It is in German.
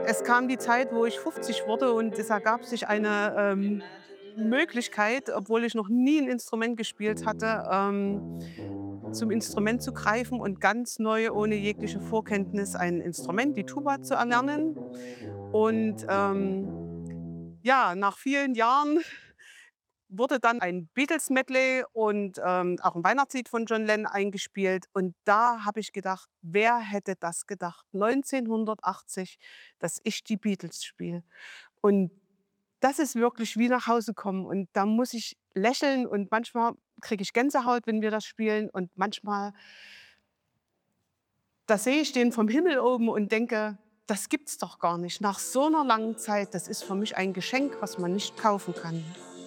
Es kam die Zeit, wo ich 50 wurde und es ergab sich eine Möglichkeit, obwohl ich noch nie ein Instrument gespielt hatte, zum Instrument zu greifen und ganz neu, ohne jegliche Vorkenntnis, ein Instrument, die Tuba, zu erlernen. Und ja, nach vielen Jahren wurde dann ein Beatles-Medley und auch ein Weihnachtslied von John Lennon eingespielt. Und da habe ich gedacht: „Wer hätte das gedacht, 1980, dass ich die Beatles spiele?“ Und das ist wirklich wie nach Hause kommen. Und da muss ich lächeln und manchmal kriege ich Gänsehaut, wenn wir das spielen. Und manchmal, da sehe ich den vom Himmel oben und denke: „Das gibt's doch gar nicht. Nach so einer langen Zeit, das ist für mich ein Geschenk, was man nicht kaufen kann.“